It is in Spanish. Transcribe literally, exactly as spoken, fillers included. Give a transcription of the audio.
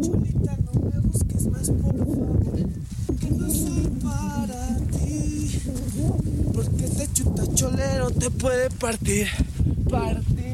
Cholita, no me busques más, por favor, que no soy para ti, porque este chuta cholero te puede partir, partir.